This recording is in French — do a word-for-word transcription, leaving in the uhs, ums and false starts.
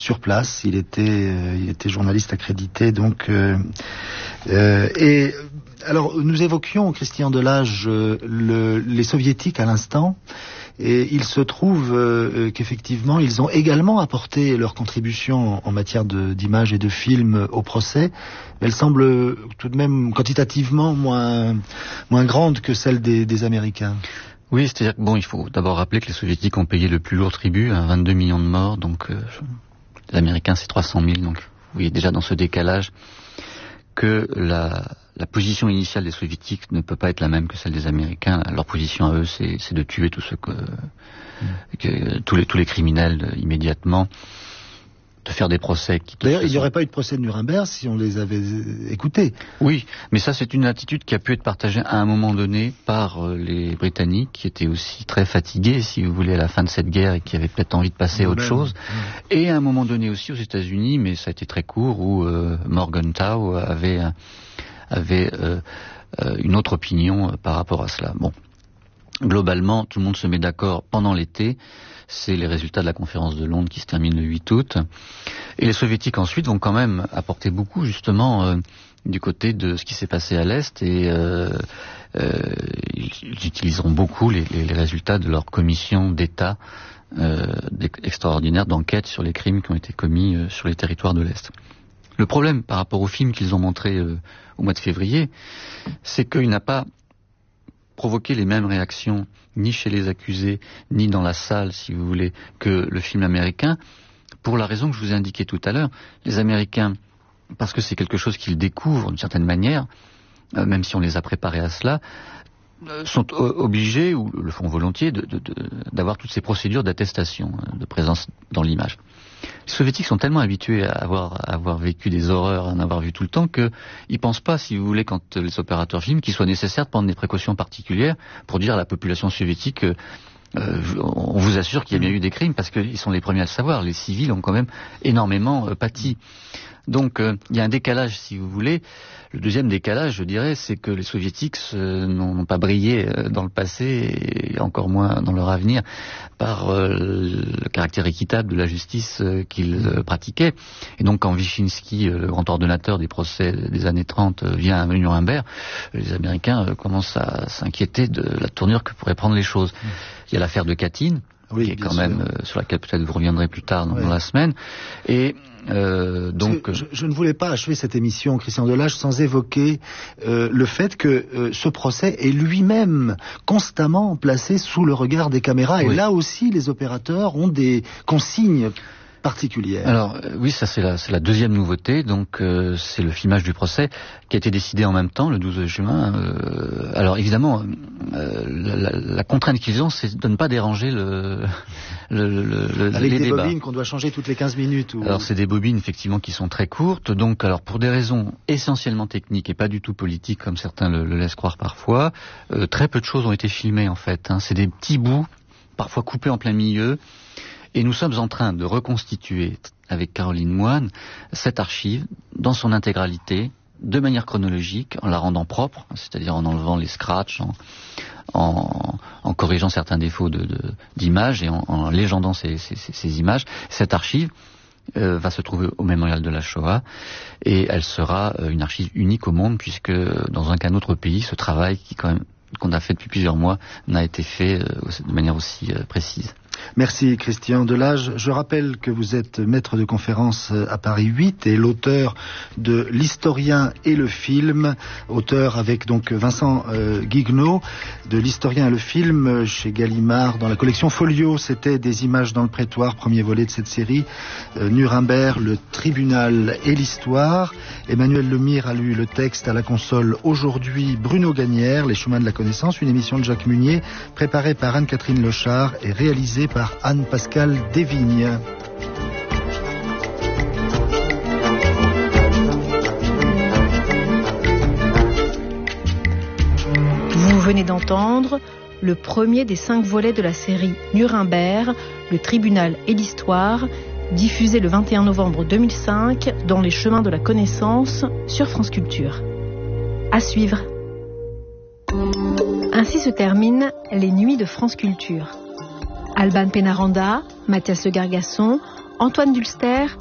sur place. Il était, euh, il était journaliste accrédité, donc euh, euh, et alors nous évoquions, Christian Delage, euh, le, les soviétiques à l'instant. Et il se trouve euh, qu'effectivement, ils ont également apporté leur contribution en matière de, d'images et de films au procès. Mais elle semble tout de même quantitativement moins, moins grande que celle des, des Américains. Oui, c'est-à-dire que bon, il faut d'abord rappeler que les Soviétiques ont payé le plus lourd tribut, hein, vingt-deux millions de morts, donc euh, les Américains c'est trois cent mille, donc vous voyez déjà dans ce décalage que la, la position initiale des Soviétiques ne peut pas être la même que celle des Américains. Leur position à eux, c'est, c'est de tuer tous ceux que, mmh. que tous les tous les criminels euh, immédiatement, de faire des procès. Qui, qui D'ailleurs, il n'y aurait pas eu de procès de Nuremberg si on les avait écoutés. Oui, mais ça, c'est une attitude qui a pu être partagée à un moment donné par euh, les Britanniques, qui étaient aussi très fatigués, si vous voulez, à la fin de cette guerre et qui avaient peut-être envie de passer à autre chose. Mmh. Et à un moment donné aussi aux États-Unis, mais ça a été très court, où euh, Morgenthau avait avait euh, euh, une autre opinion euh, par rapport à cela. Bon, globalement, tout le monde se met d'accord pendant l'été. C'est les résultats de la conférence de Londres qui se termine le huit août. Et les Soviétiques ensuite vont quand même apporter beaucoup justement euh, du côté de ce qui s'est passé à l'Est et euh, euh, ils utiliseront beaucoup les, les, les résultats de leur commission d'État euh, extraordinaire d'enquête sur les crimes qui ont été commis euh, sur les territoires de l'Est. Le problème par rapport au film qu'ils ont montré euh, au mois de février, c'est qu'il n'a pas provoquer les mêmes réactions, ni chez les accusés, ni dans la salle, si vous voulez, que le film américain, pour la raison que je vous ai indiquée tout à l'heure. Les Américains, parce que c'est quelque chose qu'ils découvrent d'une certaine manière, euh, même si on les a préparés à cela, euh, sont obligés, ou le font volontiers, de, de, de, d'avoir toutes ces procédures d'attestation, de présence dans l'image. Les Soviétiques sont tellement habitués à avoir, à avoir vécu des horreurs, à en avoir vu tout le temps, qu'ils ne pensent pas, si vous voulez, quand les opérateurs filment, qu'il soit nécessaire de prendre des précautions particulières pour dire à la population soviétique euh, euh, on vous assure qu'il y a bien eu des crimes, parce qu'ils sont les premiers à le savoir. Les civils ont quand même énormément euh, pâti. Donc euh, il y a un décalage, si vous voulez. Le deuxième décalage, je dirais, c'est que les Soviétiques euh, n'ont, n'ont pas brillé euh, dans le passé, et encore moins dans leur avenir, par euh, le caractère équitable de la justice euh, qu'ils euh, pratiquaient. Et donc quand Wyszynski, euh, le grand ordonnateur des procès des années trente, euh, vient à Nuremberg, les Américains euh, commencent à s'inquiéter de la tournure que pourraient prendre les choses. Mmh. Il y a l'affaire de Katyn, oui, qui est quand sûr. même euh, sur laquelle peut-être vous reviendrez plus tard dans, oui. dans la semaine. Et euh, donc, je, je ne voulais pas achever cette émission, Christian Delage, sans évoquer euh, le fait que euh, ce procès est lui-même constamment placé sous le regard des caméras. Oui. Et là aussi, les opérateurs ont des consignes particulière. Alors euh, oui, ça c'est la, c'est la deuxième nouveauté, donc euh, c'est le filmage du procès qui a été décidé en même temps, le douze juin. Euh, alors évidemment, euh, la, la, la contrainte qu'ils ont, c'est de ne pas déranger le, le, le, le Avec les des débats. bobines qu'on doit changer toutes les quinze minutes. Ou... Alors c'est des bobines effectivement qui sont très courtes, donc alors pour des raisons essentiellement techniques et pas du tout politiques comme certains le, le laissent croire parfois, euh, très peu de choses ont été filmées en fait. Hein. C'est des petits bouts, parfois coupés en plein milieu. Et nous sommes en train de reconstituer, avec Caroline Moine, cette archive dans son intégralité, de manière chronologique, en la rendant propre, c'est-à-dire en enlevant les scratchs, en, en, en corrigeant certains défauts de, de, d'images et en, en légendant ces, ces, ces images. Cette archive euh, va se trouver au Mémorial de la Shoah et elle sera euh, une archive unique au monde, puisque dans aucun autre pays, ce travail qui quand même qu'on a fait depuis plusieurs mois n'a été fait euh, de manière aussi euh, précise. Merci Christian Delage. Je rappelle que vous êtes maître de conférence à Paris huit et l'auteur de L'Historien et le film, auteur avec donc Vincent euh, Guignot de L'Historien et le film chez Gallimard dans la collection Folio. C'était Des images dans le prétoire, premier volet de cette série. Euh, Nuremberg, le tribunal et l'histoire. Emmanuel Lemire a lu le texte à la console aujourd'hui. Bruno Gagnère, Les chemins de la connaissance, une émission de Jacques Munier préparée par Anne-Catherine Lechard et réalisée par Anne-Pascale Desvignes. Vous venez d'entendre le premier des cinq volets de la série Nuremberg, le tribunal et l'histoire, diffusé le vingt et un novembre deux mille cinq dans Les chemins de la connaissance sur France Culture. À suivre. Ainsi se terminent les nuits de France Culture. Alban Pénaranda, Mathias Le Gargasson, Antoine Dulster,